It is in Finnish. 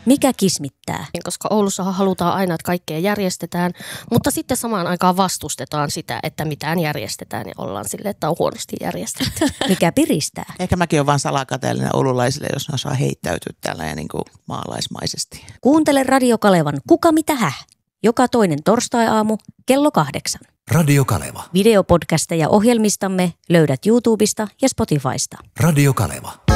Mikä kismittää? Koska Oulussahan halutaan aina, että kaikkea järjestetään, mutta sitten samaan aikaan vastustetaan sitä, että mitään järjestetään ja ollaan silleen, että on huonosti järjestetty. Mikä piristää? Ehkä mäkin olen vaan salakateellinen oululaisille, jos ne osaa heittäytyä tällä ja niin kuin maalaismaisesti. Kuuntele Radio Kalevan Kuka mitä häh? Joka toinen torstai-aamu kello 8. Radio Kaleva. Videopodcasteja ohjelmistamme löydät YouTubesta ja Spotifysta. Radio Kaleva.